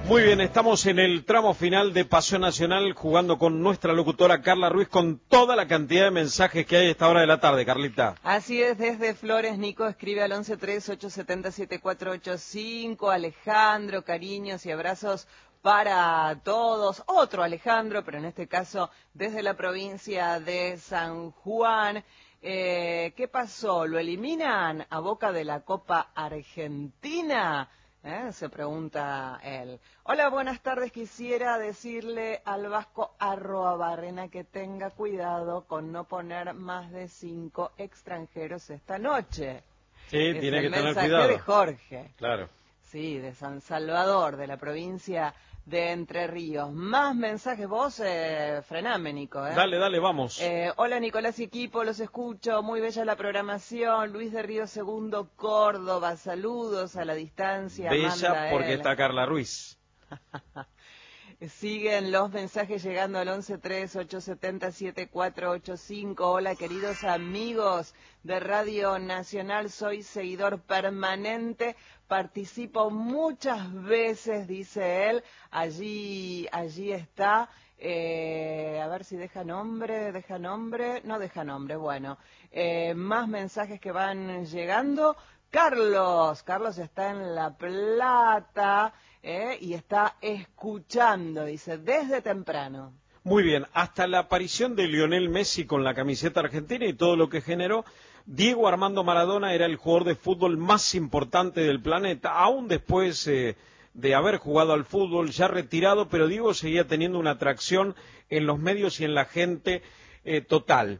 Muy bien, estamos en el tramo final de Pasión Nacional jugando con nuestra locutora Carla Ruiz con toda la cantidad de mensajes que hay a esta hora de la tarde, Carlita. Así es, desde Flores, Nico escribe al 1138707485, Alejandro, cariños y abrazos para todos. Otro Alejandro, pero en este caso desde la provincia de San Juan. ¿Qué pasó? ¿Lo eliminan a Boca de la Copa Argentina? Se pregunta él. Hola, buenas tardes. Quisiera decirle al Vasco Arroabarrena que tenga cuidado con no poner más de 5 extranjeros esta noche. Sí, tiene que tener cuidado. Mensaje de Jorge. Claro. Sí, de San Salvador, de la provincia de Entre Ríos. Más mensajes, vos frename, Nico. Dale, vamos. Hola Nicolás y equipo, los escucho, muy bella la programación. Luis de Río Segundo, Córdoba, saludos a la distancia. Bella porque está Carla Ruiz. Siguen los mensajes llegando al 1138707485. Hola queridos amigos de Radio Nacional, soy seguidor permanente, participo muchas veces, dice él, allí está, a ver si deja nombre, no deja nombre, bueno, más mensajes que van llegando. Carlos está en La Plata y está escuchando, dice, desde temprano. Muy bien, hasta la aparición de Lionel Messi con la camiseta argentina y todo lo que generó, Diego Armando Maradona era el jugador de fútbol más importante del planeta, aún después de haber jugado al fútbol, ya retirado, pero Diego seguía teniendo una atracción en los medios y en la gente total.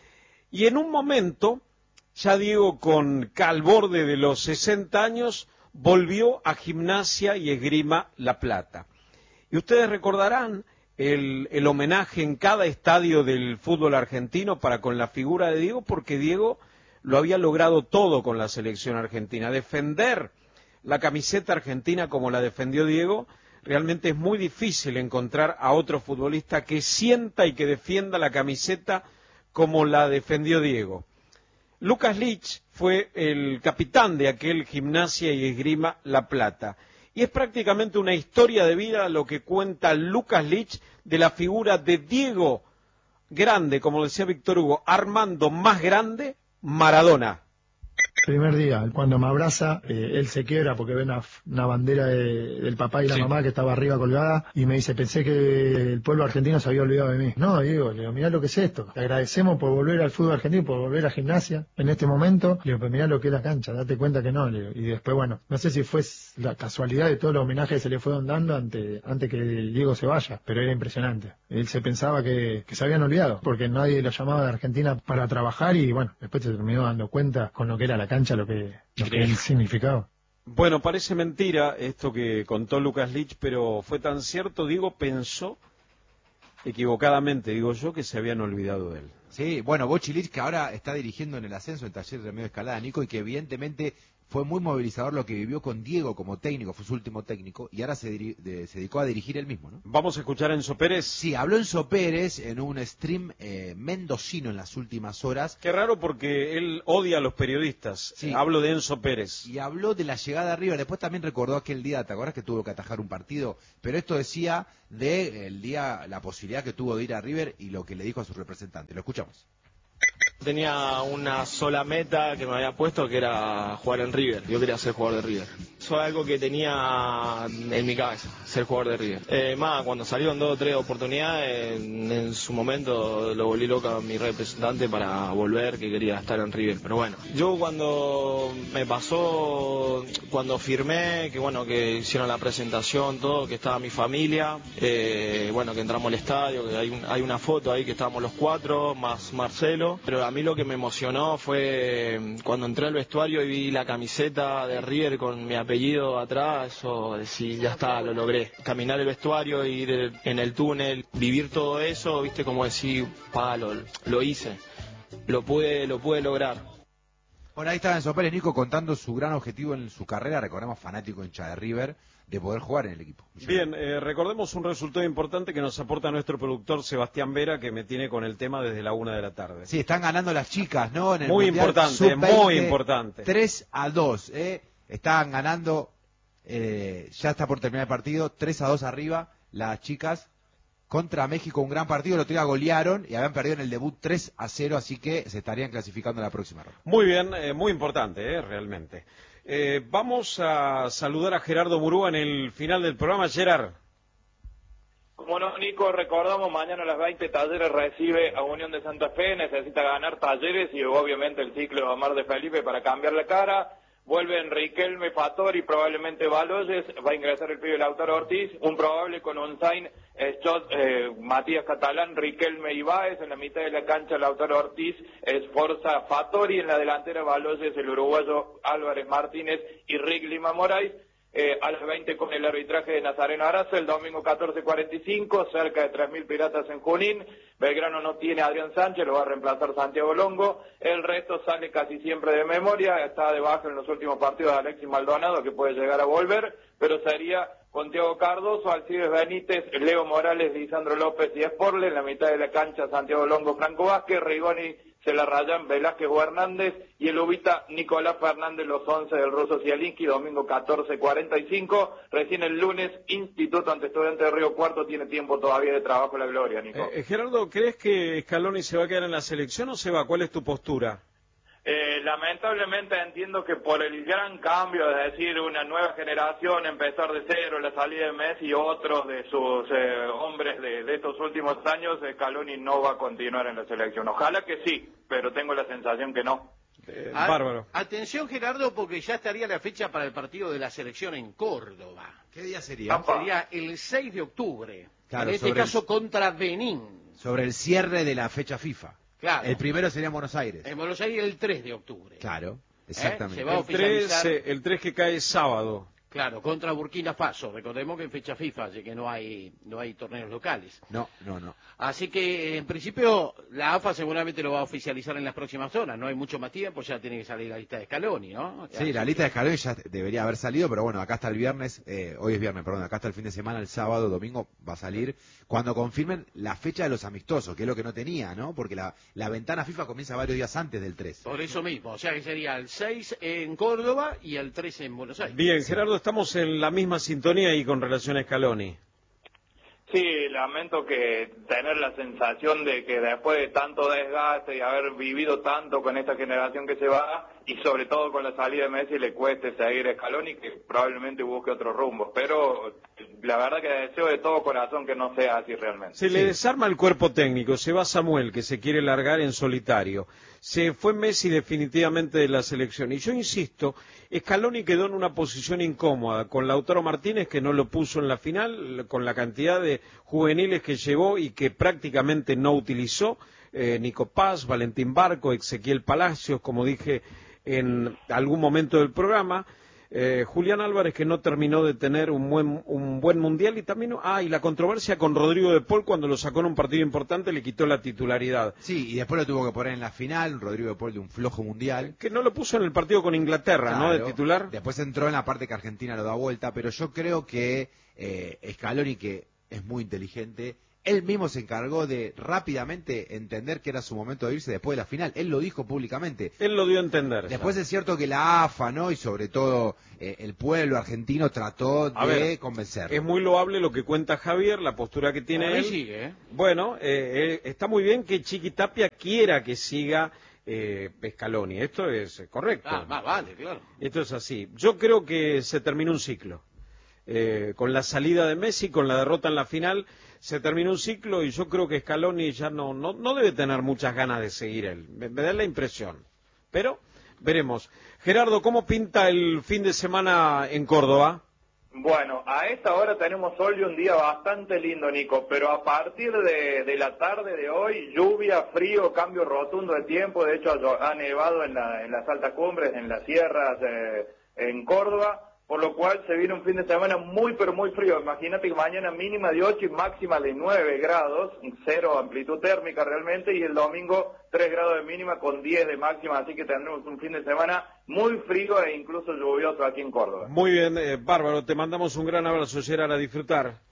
Y en un momento, ya Diego al borde de los 60 años, volvió a Gimnasia y Esgrima La Plata. Y ustedes recordarán el homenaje en cada estadio del fútbol argentino para con la figura de Diego, porque Diego lo había logrado todo con la selección argentina. Defender la camiseta argentina como la defendió Diego, realmente es muy difícil encontrar a otro futbolista que sienta y que defienda la camiseta como la defendió Diego. Lucas Lich fue el capitán de aquel Gimnasia y Esgrima La Plata. Y es prácticamente una historia de vida lo que cuenta Lucas Lich de la figura de Diego Grande, como decía Víctor Hugo, Armando más grande, Maradona. Primer día, cuando me abraza, él se quiebra porque ve una bandera del papá y la mamá que estaba arriba colgada y me dice, pensé que el pueblo argentino se había olvidado de mí. No, Diego, le digo, mirá lo que es esto. Te agradecemos por volver al fútbol argentino, por volver a Gimnasia en este momento. Le digo, pero mirá lo que es la cancha, date cuenta que no. Le digo, y después, bueno, no sé si fue la casualidad de todos los homenajes que se le fueron dando antes que Diego se vaya, pero era impresionante. Él se pensaba que se habían olvidado, porque nadie lo llamaba de Argentina para trabajar y bueno, después se terminó dando cuenta con lo que era la cancha, lo que él significaba. Bueno, parece mentira esto que contó Lucas Lich, pero fue tan cierto. Diego pensó, equivocadamente digo yo, que se habían olvidado de él. Sí, bueno, Bochi Lich, que ahora está dirigiendo en el ascenso el taller de Remedio Escalada, Nico, y que evidentemente fue muy movilizador lo que vivió con Diego como técnico, fue su último técnico, y ahora se dedicó a dirigir él mismo, ¿no? Vamos a escuchar a Enzo Pérez. Sí, habló Enzo Pérez en un stream mendocino en las últimas horas. Qué raro porque él odia a los periodistas. Sí. Hablo de Enzo Pérez. Y habló de la llegada a River, después también recordó aquel día, ¿te acordás que tuvo que atajar un partido? Pero esto decía del día, la posibilidad que tuvo de ir a River y lo que le dijo a su representante. Lo escuchamos. Tenía una sola meta que me había puesto, que era jugar en River. Yo quería ser jugador de River. Eso es algo que tenía en mi cabeza, ser jugador de River. Más, cuando salieron 2 o 3 oportunidades, en su momento lo volví loca a mi representante para volver, que quería estar en River. Pero bueno, yo cuando me pasó, cuando firmé, que bueno, que hicieron la presentación, todo, que estaba mi familia, bueno, que entramos al estadio, que hay una foto ahí que estábamos los 4, más Marcelo. Pero a mí lo que me emocionó fue cuando entré al vestuario y vi la camiseta de River con mi apellido atrás, eso, decir, ya está, lo logré. Caminar el vestuario, ir en el túnel, vivir todo eso, viste, como decir, lo hice, lo pude lograr. Bueno, ahí estaba Enzo Pérez, Nico, contando su gran objetivo en su carrera, recordemos, fanático hincha de River, de poder jugar en el equipo. Bien, recordemos un resultado importante que nos aporta nuestro productor Sebastián Vera, que me tiene con el tema desde la 1 de la tarde. Sí, están ganando las chicas, ¿no? En el muy Mundial importante, Sub-20, muy importante. 3-2, Estaban ganando ya está por terminar el partido, 3-2 arriba, las chicas contra México, un gran partido, el otro día golearon y habían perdido en el debut 3-0, así que se estarían clasificando a la próxima ronda. Muy bien, muy importante, realmente. Vamos a saludar a Gerardo Murúa en el final del programa. Gerard. Como no, Nico, recordamos, mañana a las 20 Talleres recibe a Unión de Santa Fe, necesita ganar Talleres y obviamente el ciclo de Omar de Felipe para cambiar la cara. Vuelven Riquelme, Fattori, probablemente Baloyes, va a ingresar el pibe Lautaro Ortiz, un probable con Unzain, Matías Catalán, Riquelme y Báez, en la mitad de la cancha Lautaro Ortiz, Esforza Fattori, en la delantera Baloyes, el uruguayo Álvarez Martínez y Rick Lima Moraes. A las 20 con el arbitraje de Nazareno Araza, el domingo 14:45, cerca de 3.000 piratas en Junín. Belgrano no tiene a Adrián Sánchez, lo va a reemplazar Santiago Longo. El resto sale casi siempre de memoria, está de baja en los últimos partidos de Alexis Maldonado, que puede llegar a volver, pero sería con Thiago Cardoso, Alcides Benítez, Leo Morales, Lisandro López y Esporle. En la mitad de la cancha Santiago Longo, Franco Vázquez, Rigoni, se la rayan Velázquez o Hernández y el ubita Nicolás Fernández, los 11 del ruso Zielinski, domingo 14:45. Recién el lunes, Instituto ante Estudiantes de Río Cuarto, tiene tiempo todavía de trabajo la gloria, Nico. Gerardo, ¿crees que Scaloni se va a quedar en la selección o se va? ¿Cuál es tu postura? Lamentablemente entiendo que por el gran cambio, es decir, una nueva generación, empezar de cero, la salida de Messi y otros de sus hombres de estos últimos años, Scaloni no va a continuar en la selección. Ojalá que sí, pero tengo la sensación que no. Bárbaro. Atención, Gerardo, porque ya estaría la fecha para el partido de la selección en Córdoba. ¿Qué día sería? Sería el 6 de octubre, Claro, en este caso contra Benín. Sobre el cierre de la fecha FIFA. Claro. El primero sería en Buenos Aires. En Buenos Aires el 3 de octubre. Claro, exactamente. Se va a oficializar. El 3 que cae sábado. Claro, contra Burkina Faso. Recordemos que en fecha FIFA, así que no hay torneos locales. No. Así que, en principio, la AFA seguramente lo va a oficializar en las próximas horas. No hay mucho más tiempo, ya tiene que salir la lista de Scaloni, ¿no? Sí, la lista de Scaloni ya debería haber salido, pero bueno, acá está el viernes, hoy es viernes, perdón, acá está el fin de semana, el sábado, domingo va a salir, cuando confirmen la fecha de los amistosos, que es lo que no tenía, ¿no? Porque la ventana FIFA comienza varios días antes del 3. Por eso mismo, o sea que sería el 6 en Córdoba y el 3 en Buenos Aires. Bien, Gerardo, estamos en la misma sintonía y con relación a Scaloni. Sí, lamento que tener la sensación de que después de tanto desgaste y haber vivido tanto con esta generación que se va, y sobre todo con la salida de Messi, le cueste seguir a Scaloni, que probablemente busque otro rumbo. Pero la verdad que deseo de todo corazón que no sea así realmente. Se le desarma el cuerpo técnico, se va Samuel, que se quiere largar en solitario. Se fue Messi definitivamente de la selección. Y yo insisto, Scaloni quedó en una posición incómoda, con Lautaro Martínez, que no lo puso en la final, con la cantidad de juveniles que llevó y que prácticamente no utilizó, Nico Paz, Valentín Barco, Ezequiel Palacios, como dije en algún momento del programa, Julián Álvarez, que no terminó de tener un buen mundial, y también y la controversia con Rodrigo de Paul, cuando lo sacó en un partido importante, le quitó la titularidad. Sí, y después lo tuvo que poner en la final, Rodrigo de Paul, de un flojo mundial. Que no lo puso en el partido con Inglaterra, claro, ¿no?, de titular. Después entró en la parte que Argentina lo da vuelta, pero yo creo que Scaloni, que es muy inteligente, él mismo se encargó de rápidamente entender que era su momento de irse después de la final. Él lo dijo públicamente. Él lo dio a entender. Después es cierto que la AFA, ¿no?, y sobre todo el pueblo argentino trató de convencerlo. Es muy loable lo que cuenta Javier, la postura que tiene él. Sigue, Bueno, está muy bien que Chiqui Tapia quiera que siga Scaloni. Esto es correcto. Vale, claro. Esto es así. Yo creo que se terminó un ciclo. Con la salida de Messi, con la derrota en la final, se terminó un ciclo, y yo creo que Scaloni ya no debe tener muchas ganas de seguir él. Me da la impresión. Pero veremos. Gerardo, ¿cómo pinta el fin de semana en Córdoba? Bueno, a esta hora tenemos sol y un día bastante lindo, Nico, pero a partir de la tarde de hoy, lluvia, frío, cambio rotundo de tiempo. De hecho, ha nevado en las altas cumbres, en las sierras, en Córdoba, por lo cual se viene un fin de semana muy, pero muy frío. Imagínate que mañana mínima de 8 y máxima de 9 grados, 0 amplitud térmica realmente, y el domingo 3 grados de mínima con 10 de máxima, así que tendremos un fin de semana muy frío e incluso lluvioso aquí en Córdoba. Muy bien, bárbaro, te mandamos un gran abrazo, Gerard, a disfrutar.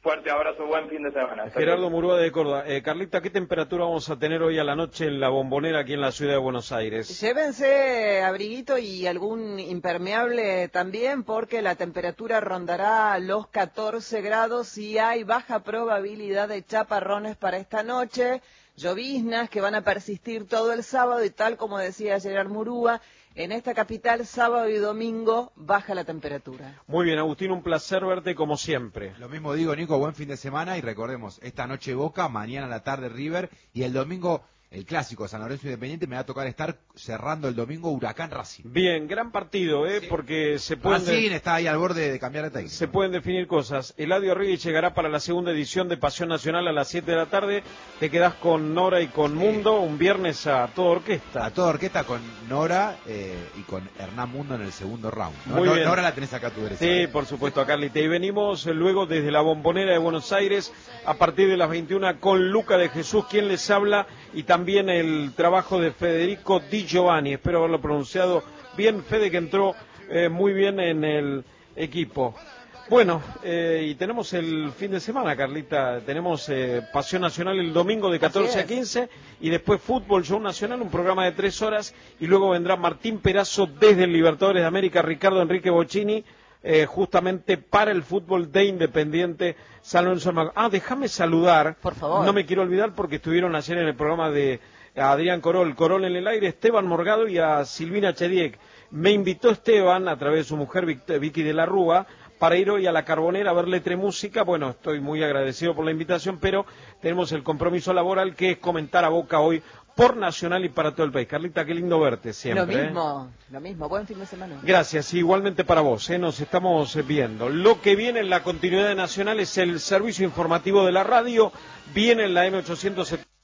Fuerte abrazo, buen fin de semana. Gerardo Murúa de Córdoba. Carlita, ¿qué temperatura vamos a tener hoy a la noche en la Bombonera aquí en la ciudad de Buenos Aires? Llévense abriguito y algún impermeable también, porque la temperatura rondará los 14 grados y hay baja probabilidad de chaparrones para esta noche, lloviznas que van a persistir todo el sábado y tal como decía Gerard Murúa, en esta capital, sábado y domingo, baja la temperatura. Muy bien, Agustín, un placer verte como siempre. Lo mismo digo, Nico, buen fin de semana y recordemos, esta noche Boca, mañana a la tarde River y el domingo el clásico San Lorenzo Independiente. Me va a tocar estar cerrando el domingo Huracán Racing. Bien, gran partido, sí, porque se pueden... Racing está ahí al borde de cambiar de técnico. Se pueden definir cosas. Eladio Arrigui llegará para la segunda edición de Pasión Nacional a las 7 de la tarde. Te quedás con Nora y con Mundo, un viernes a toda orquesta. A toda orquesta con Nora y con Hernán Mundo en el segundo round, ¿no? Muy bien. Nora la tenés acá a tu derecha. Sí, por supuesto, a Carlita. Y venimos luego desde la Bombonera de Buenos Aires a partir de las 21 con Luca de Jesús, quien les habla, y también el trabajo de Federico Di Giovanni. Espero haberlo pronunciado bien. Fede, que entró muy bien en el equipo. Bueno, y tenemos el fin de semana, Carlita. Tenemos Pasión Nacional el domingo de 14 a 15 y después Fútbol Show Nacional, un programa de 3 horas, y luego vendrá Martín Perazo desde el Libertadores de América, Ricardo Enrique Bocchini, justamente para el fútbol de Independiente San Lorenzo de Almagro. Déjame saludar, por favor. No me quiero olvidar porque estuvieron ayer en el programa de Adrián Corol en el aire, Esteban Morgado y a Silvina Chediek. Me invitó Esteban, a través de su mujer Vicky de la Rúa, para ir hoy a la Carbonera a ver Letre Música. Bueno, estoy muy agradecido por la invitación, pero tenemos el compromiso laboral que es comentar a Boca hoy por Nacional y para todo el país. Carlita, qué lindo verte siempre. Lo mismo, buen fin de semana. Gracias, igualmente para vos, nos estamos viendo. Lo que viene en la continuidad de Nacional es el servicio informativo de la radio, viene en la M870.